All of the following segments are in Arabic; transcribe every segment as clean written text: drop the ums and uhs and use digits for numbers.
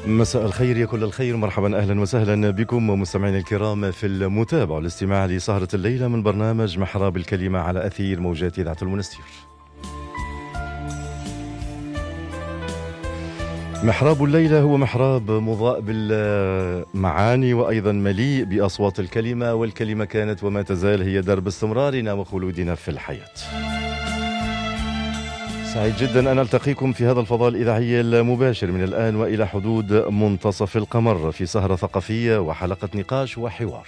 مساء الخير يا كل الخير، مرحبا أهلا وسهلا بكم مستمعينا الكرام في المتابعة والاستماع لسهرة الليلة من برنامج محراب الكلمة على أثير موجات إذاعة المنستير. محراب الليلة هو محراب مضاء بالمعاني وأيضا مليء بأصوات الكلمة، والكلمة كانت وما تزال هي درب استمرارنا وخلودنا في الحياة. سعيد جدا أن ألتقيكم في هذا الفضاء الإذاعي المباشر من الآن وإلى حدود منتصف القمر في سهرة ثقافية وحلقة نقاش وحوار.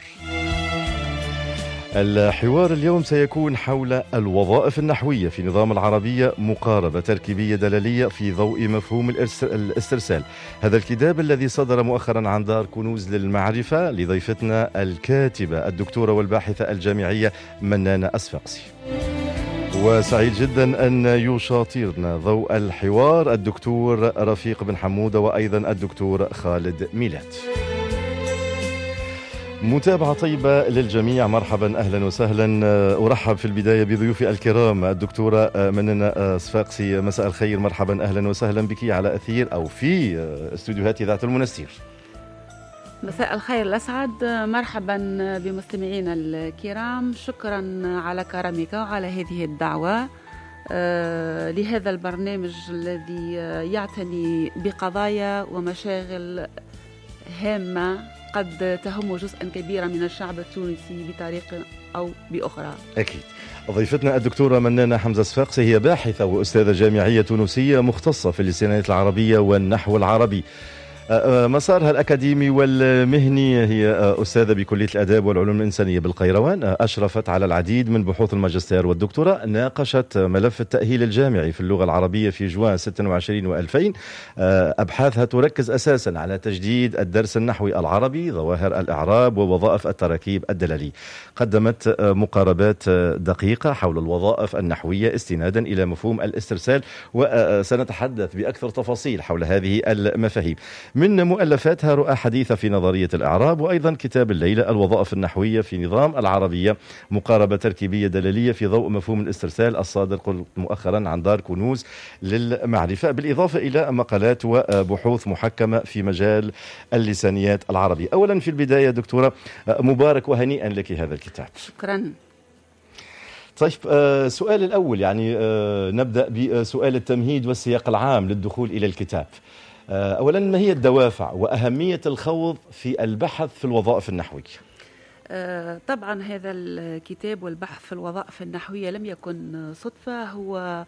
الحوار اليوم سيكون حول الوظائف النحوية في نظام العربية، مقاربة تركيبية دلالية في ضوء مفهوم الاسترسال. هذا الكتاب الذي صدر مؤخرا عن دار كنوز للمعرفة لضيفتنا الكاتبة الدكتورة والباحثة الجامعية منانة أصفاقسي. وسعيد جدا أن يشاطرنا ضوء الحوار الدكتور رفيق بن حمودة وأيضا الدكتور خالد ميلاد. متابعة طيبة للجميع، مرحبا أهلا وسهلا. أرحب في البداية بضيوفي الكرام الدكتورة منانة أصفاقسي، مساء الخير، مرحبا أهلا وسهلا بك على أثير أو في استوديوهات إذاعة المنستير. مساء الخير الأسعد، مرحبا بمستمعينا الكرام، شكرا على كرمك وعلى هذه الدعوة لهذا البرنامج الذي يعتني بقضايا ومشاغل هامة قد تهم جزءا كبيرا من الشعب التونسي بطريقة أو بأخرى. أكيد. ضيفتنا الدكتورة منانة حمزة أصفاقسي هي باحثة وأستاذة جامعية تونسية مختصة في اللسانيات العربية والنحو العربي. مسارها الأكاديمي والمهني هي أستاذة بكلية الآداب والعلوم الإنسانية بالقيروان، أشرفت على العديد من بحوث الماجستير والدكتوراه، ناقشت ملف التأهيل الجامعي في اللغة العربية في جوان 26 و2000. أبحاثها تركز أساسا على تجديد الدرس النحوي العربي، ظواهر الإعراب ووظائف التراكيب الدلالي. قدمت مقاربات دقيقة حول الوظائف النحوية استنادا إلى مفهوم الاسترسال، وسنتحدث بأكثر تفاصيل حول هذه المفاهيم. من مؤلفاتها رؤى حديثة في نظرية الإعراب، وأيضا كتاب الليلة الوظائف النحوية في نظام العربية، مقاربة تركيبية دلالية في ضوء مفهوم الاسترسال، الصادر مؤخرا عن دار كنوز للمعرفة، بالإضافة إلى مقالات وبحوث محكمة في مجال اللسانيات العربية. أولا في البداية دكتورة، مبارك وهنيئا لك هذا الكتاب. شكرا. طيب، سؤال الأول يعني نبدأ بسؤال التمهيد والسياق العام للدخول إلى الكتاب. أولا، ما هي الدوافع وأهمية الخوض في البحث في الوظائف النحوية؟ طبعا هذا الكتاب والبحث في الوظائف النحوية لم يكن صدفة، هو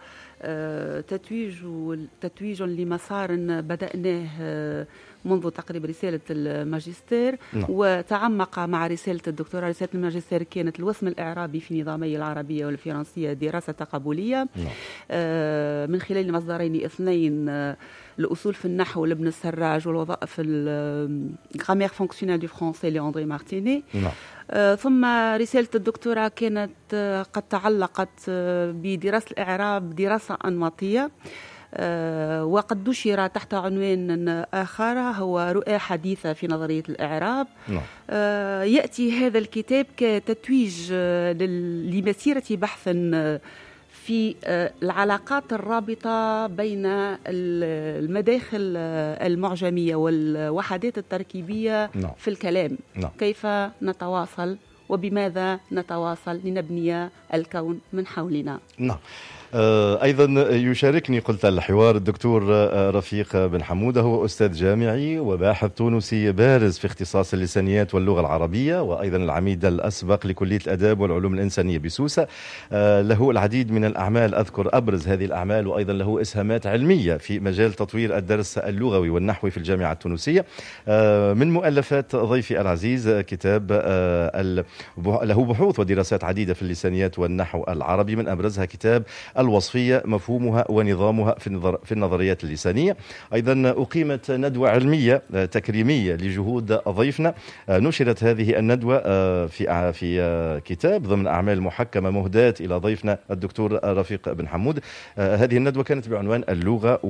تتويج لمسار بدأناه منذ تقريبا رسالة الماجستير. وتعمق مع رسالة الدكتوراه. رسالة الماجستير كانت الوسم الإعرابي في نظامي العربية والفرنسية، دراسة تقابلية من خلال مصدرين اثنين، الأصول في النحو لابن السراج والوظائف الغرامير فونكسيونيل دو فرونسي لأندري مارتيني. ثم رسالة الدكتوراه كانت قد تعلقت بدراسة الإعراب دراسة أنماطية، وقد نشر تحت عنوان آخر هو رؤى حديثة في نظرية الإعراب. يأتي هذا الكتاب كتتويج لمسيرة بحث في العلاقات الرابطة بين المداخل المعجمية والوحدات التركيبية في الكلام. كيف نتواصل وبماذا نتواصل لنبني الكون من حولنا. أيضا يشاركني قلت الحوار الدكتور رفيق بن حمودة، هو أستاذ جامعي وباحث تونسي بارز في اختصاص اللسانيات واللغة العربية، وأيضا العميد الأسبق لكلية الآداب والعلوم الإنسانية بسوسة. له العديد من الأعمال، أذكر أبرز هذه الأعمال، وأيضا له إسهامات علمية في مجال تطوير الدرس اللغوي والنحوي في الجامعة التونسية. من مؤلفات ضيفي العزيز كتاب له بحوث ودراسات عديدة في اللسانيات والنحو العربي، من أبرزها كتاب الوصفية، مفهومها ونظامها في النظريات اللسانية. أيضا أقيمت ندوة علمية تكريمية لجهود ضيفنا، نشرت هذه الندوة في كتاب ضمن أعمال محكمة مهداة إلى ضيفنا الدكتور رفيق بن حمود. هذه الندوة كانت بعنوان اللغة